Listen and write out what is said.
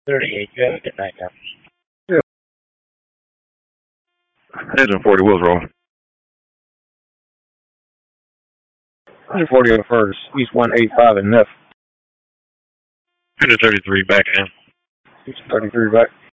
38, you have a good night now. Engine 40 wheels rolling. 140 at first, East 185 and Neff. 133 back in. East 33 back.